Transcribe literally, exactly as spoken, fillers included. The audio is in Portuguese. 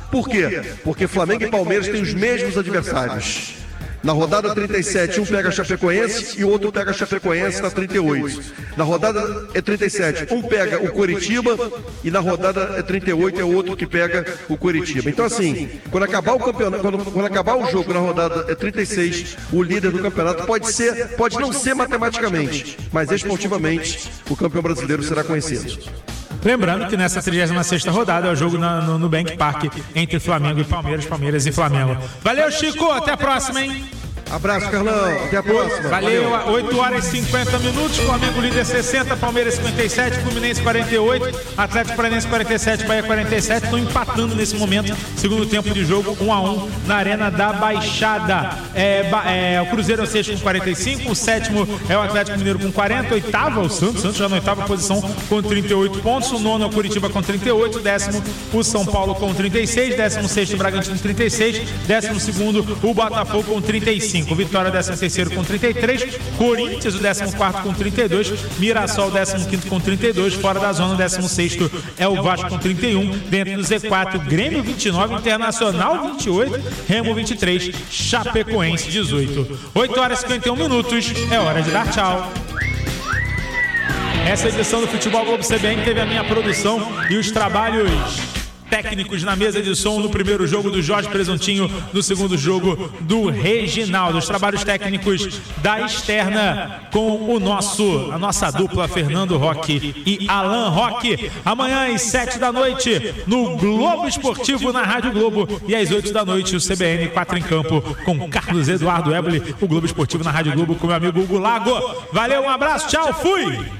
Por quê? Porque Flamengo e Palmeiras têm os mesmos adversários. Na rodada trinta e sete, um pega a Chapecoense e o outro pega a Chapecoense na trinta e oito. Na rodada é trinta e sete, um pega o Coritiba e na rodada é trinta e oito é o outro que pega o Coritiba. Então assim, quando acabar o campeonato, quando, quando acabar o jogo na rodada é trinta e seis, o líder do campeonato pode ser, pode não ser matematicamente, mas esportivamente o campeão brasileiro será conhecido. Lembrando que nessa trigésima sexta rodada é o jogo na, no Nubank Park entre Flamengo e Palmeiras, Palmeiras e Flamengo. Valeu, Chico, até a próxima, hein? Abraço, Carlão. Até a próxima. Valeu. Valeu. oito horas e cinquenta minutos. Flamengo líder sessenta, Palmeiras cinquenta e sete, Fluminense quarenta e oito, Atlético Paranaense quarenta e sete, Bahia quarenta e sete. Estão empatando nesse momento. Segundo tempo de jogo, um a um na Arena da Baixada. É, é, o Cruzeiro é o sexto com quarenta e cinco, o sétimo é o Atlético Mineiro com quarenta, oitavo é o Santos, Santos já na oitava posição com trinta e oito pontos, o nono é o Curitiba com trinta e oito, décimo o São Paulo com trinta e seis, décimo sexto o Bragantino com trinta e seis, décimo segundo o Botafogo com trinta e cinco. Vitória, décimo terceiro com trinta e três, Corinthians, o décimo quarto com trinta e dois, Mirassol, décimo quinto com trinta e dois, fora da zona, décimo sexto é o Vasco com trinta e um, dentro do Z quatro, Grêmio vinte e nove, Internacional vinte e oito, Remo vinte e três, Chapecoense dezoito. oito horas e cinquenta e um minutos, é hora de dar tchau. Essa edição do Futebol Globo C B N teve a minha produção e os trabalhos técnicos na mesa de som no primeiro jogo do Jorge Presuntinho, no segundo jogo do Reginaldo. Os trabalhos técnicos da externa com o nosso, a nossa dupla Fernando Roque e Alan Roque. Amanhã às sete da noite no Globo Esportivo na Rádio Globo e às oito da noite o C B N quatro em Campo com Carlos Eduardo Éboli, o Globo Esportivo na Rádio Globo com meu amigo Hugo Lago. Valeu, um abraço, tchau, fui!